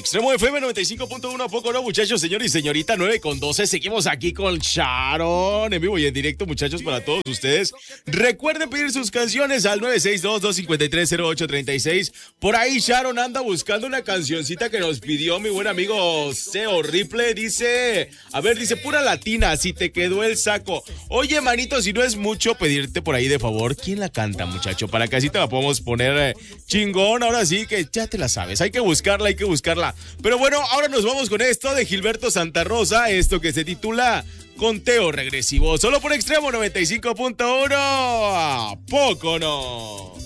Extremo FM 95.1, poco no, muchachos, señor y señorita, 9:12. Seguimos aquí con Sharon, en vivo y en directo, muchachos, para todos ustedes. Recuerden pedir sus canciones al 962-253-0836. Por ahí Sharon anda buscando una cancioncita que nos pidió mi buen amigo Seo Ripley. Dice, dice, pura latina, si te quedó el saco. Oye, manito, si no es mucho pedirte por ahí de favor, ¿quién la canta, muchacho? Para que así te la podamos poner chingón. Ahora sí que ya te la sabes, hay que buscarla. Pero bueno, ahora nos vamos con esto de Gilberto Santa Rosa, esto que se titula Conteo Regresivo, solo por Extremo 95.1. ¿A poco no?